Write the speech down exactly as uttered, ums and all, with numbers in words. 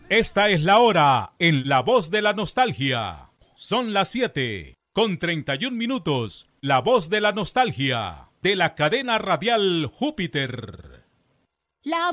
Esta es la hora en La Voz de la Nostalgia. Son las siete con treinta y un minutos. La Voz de la Nostalgia de la cadena radial Júpiter. La